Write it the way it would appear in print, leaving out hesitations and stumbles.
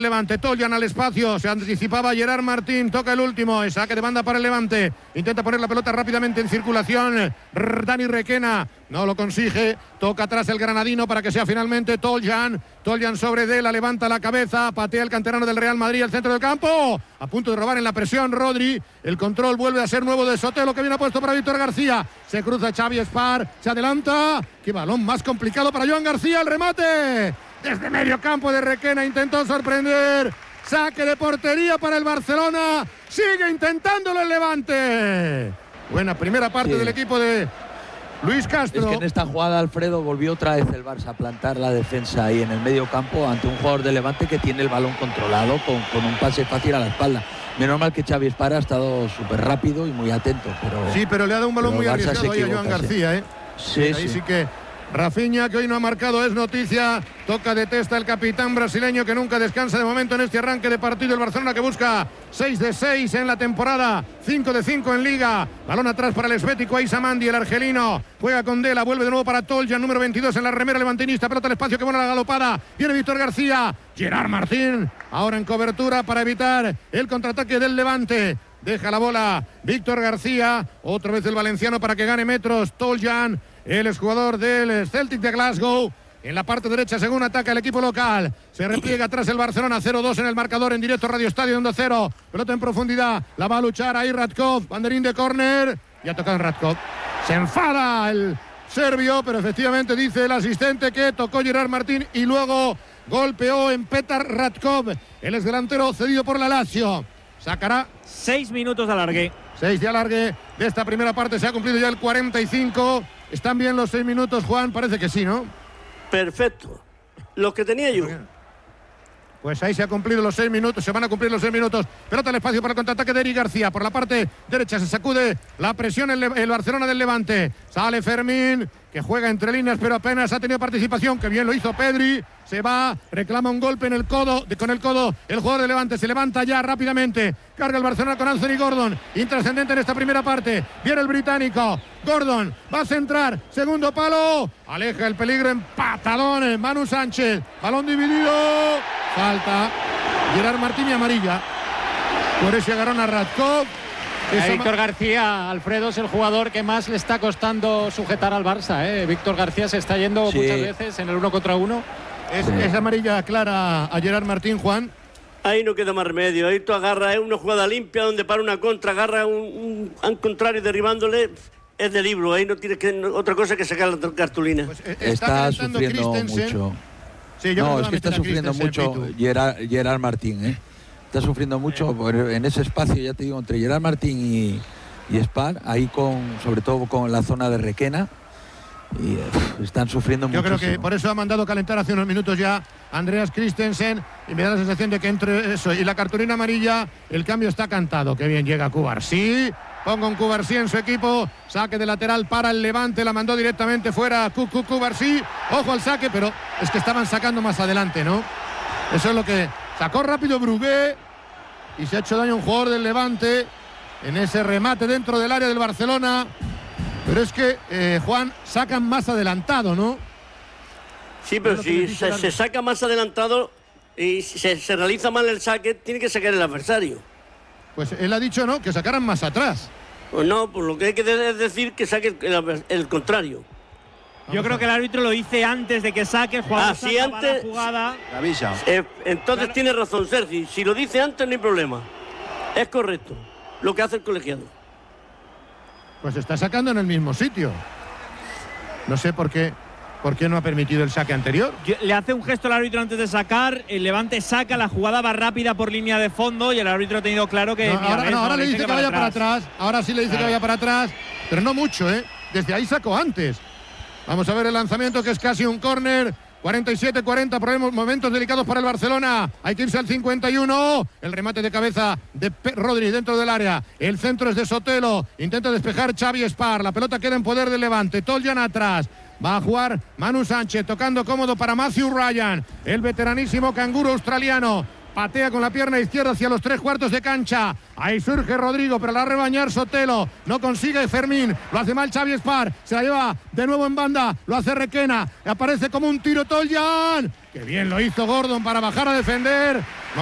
Levante, Toljan al espacio, se anticipaba Gerard Martín, toca el último, saque de banda para el Levante, intenta poner la pelota rápidamente en circulación, Dani Requena, no lo consigue, toca atrás el granadino para que sea finalmente Toljan sobre Dela, levanta la cabeza, patea el canterano del Real Madrid al centro del campo, a punto de robar en la presión Rodri, el control vuelve a ser nuevo de Sotelo que viene puesto para Víctor García, se cruza Xavi Espar, se adelanta, qué balón más complicado para Joan García, el remate desde medio campo de Requena, intentó sorprender, saque de portería para el Barcelona, sigue intentándolo el Levante. Buena primera parte del equipo de Luis Castro. Es que en esta jugada, Alfredo, volvió otra vez el Barça a plantar la defensa ahí en el medio campo ante un jugador de Levante que tiene el balón controlado con un pase fácil a la espalda. Menos mal que Xavi Espar ha estado súper rápido y muy atento. Pero le ha dado un balón muy arriesgado ahí a Joan García. Sí que Rafinha, que hoy no ha marcado, es noticia. Toca de testa el capitán brasileño que nunca descansa de momento en este arranque de partido. El Barcelona que busca 6 de 6 en la temporada, 5 de 5 en Liga. Balón atrás para el esbético Aizamandi, el argelino. Juega con Dela, vuelve de nuevo para Toljan, número 22 en la remera levantinista. Pelota al espacio, que buena la galopada. Viene Víctor García. Gerard Martín, ahora en cobertura para evitar el contraataque del Levante. Deja la bola Víctor García. Otra vez el valenciano para que gane metros. Toljan, el exjugador del Celtic de Glasgow. En la parte derecha, según ataca el equipo local. Se repliega atrás el Barcelona, 0-2 en el marcador, en directo Radio Estadio 2-0. Pelota en profundidad, la va a luchar ahí Radkov. Banderín de córner, y ha tocado en Radkov. Se enfada el serbio, pero efectivamente dice el asistente que tocó Gerard Martín y luego golpeó en Petar Radkov, el exdelantero cedido por la Lazio. Sacará 6 minutos de alargue. 6 de alargue de esta primera parte, se ha cumplido ya el 45. ¿Están bien los 6 minutos, Juan? Parece que sí, ¿no? Perfecto. Los que tenía yo. Pues ahí se ha cumplido los 6 minutos, se van a cumplir los 6 minutos. Pelota al espacio para el contraataque de Eric García. Por la parte derecha se sacude la presión el Barcelona del Levante. Sale Fermín, que juega entre líneas, pero apenas ha tenido participación. Que bien lo hizo Pedri. Se va, reclama un golpe en el codo, con el codo. El jugador de Levante se levanta ya rápidamente. Carga el Barcelona con Anthony Gordon. Intrascendente en esta primera parte. Viene el británico. Gordon va a centrar. Segundo palo. Aleja el peligro. Empatadón. Manu Sánchez. Balón dividido. Falta. Gerard Martín y amarilla. Por ese agarrón a Radkov. Víctor García, Alfredo, es el jugador que más le está costando sujetar al Barça. Víctor García se está yendo muchas veces en el 1 contra 1. Es amarilla clara a Gerard Martín, Juan. Ahí no queda más remedio. Ahí tú agarras una jugada limpia donde para una contra, agarra un contrario derribándole. Es de libro. Ahí no tienes otra cosa que sacar la cartulina. Pues está sufriendo mucho. Sí, no, es que está sufriendo mucho Gerard Martín. Está sufriendo mucho en ese espacio, ya te digo, entre Gerard Martín y Espar, ahí sobre todo con la zona de Requena. Y están sufriendo mucho. Yo creo que por eso ha mandado calentar hace unos minutos ya Andreas Christensen, y me da la sensación de que entre eso y la cartulina amarilla el cambio está cantado. Qué bien llega Cubarsí. Ponga un Cubarsí en su equipo. Saque de lateral para el Levante. La mandó directamente fuera Cubarsí. Ojo al saque, pero es que estaban sacando más adelante, ¿no? Eso es lo que sacó rápido Brugué y se ha hecho daño a un jugador del Levante en ese remate dentro del área del Barcelona. Pero es que, Juan, sacan más adelantado, ¿no? Sí, pero si se saca más adelantado y se realiza mal el saque, tiene que sacar el adversario. Pues él ha dicho, ¿no?, que sacaran más atrás. Pues no, pues lo que hay que decir que saque el contrario. Yo creo que el árbitro lo dice antes de que saque el jugador. Si antes, la jugada. Avisa. Entonces claro. Tiene razón Sergi. Si lo dice antes no hay problema. Es correcto lo que hace el colegiado. Pues está sacando en el mismo sitio. No sé por qué no ha permitido el saque anterior. Le hace un gesto al árbitro antes de sacar. El Levante saca, la jugada va rápida por línea de fondo y el árbitro ha tenido claro que. Ahora le dice que vaya para atrás. Ahora sí le dice que vaya para atrás. Pero no mucho, ¿eh? Desde ahí sacó antes. Vamos a ver el lanzamiento, que es casi un córner. 47-40, momentos delicados para el Barcelona. Hay que irse al 51. El remate de cabeza de Rodri dentro del área. El centro es de Sotelo. Intenta despejar Xavi Espar. La pelota queda en poder del Levante. Toljan atrás. Va a jugar Manu Sánchez, tocando cómodo para Matthew Ryan, el veteranísimo canguro australiano. Patea con la pierna izquierda hacia los 3/4 de cancha. Ahí surge Rodrigo, pero la va a rebañar Sotelo. No consigue Fermín. Lo hace mal Xavi Espar. Se la lleva de nuevo en banda. Lo hace Requena. Aparece como un tiro Toljan. Qué bien lo hizo Gordon para bajar a defender.